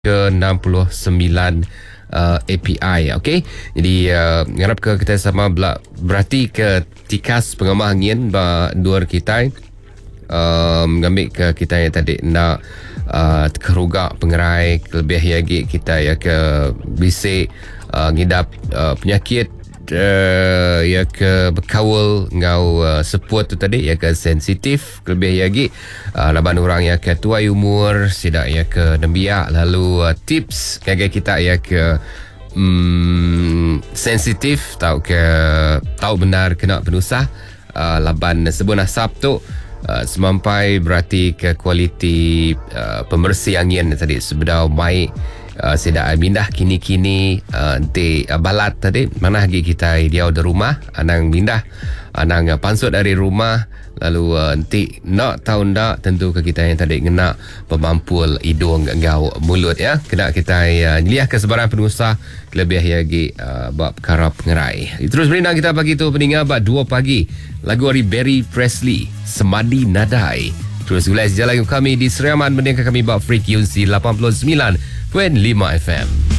ke 69 API. Okey, jadi ngarap ke kita sama berarti ke tikas pengamah angin dua kita ngambil ke kita yang tadi nak kerugak pengerai lebih lagi kita ya ke bisik ngidap penyakit ya ke berkawal ngau seput tu tadi ya ke sensitif lebih lagi laban orang ya ke tuai umur sidak ya ke nembiak lalu tips kagai kita ya ke sensitif tahu benar kena penusah laban sebut nasab tu semampai berarti ke kualiti pembersih angin tadi sebenar baik tidak mindah kini-kini di balat tadi mana lagi kita dia dari rumah anang mindah anang pansut dari rumah lalu nanti nak tahu ndak tentu ke kita yang tadi kena pemampul hidung gau mulut ya kena kita lihat ke sebarang penusah lebih lagi bab perkara pengerai terus berina kita pagi tu peningat bab 2 pagi lagu dari Barry Presley Semadi Nadai terus gulai sejalan kami di Seriaman mendengar kami bab Freak UNC 89.5 FM.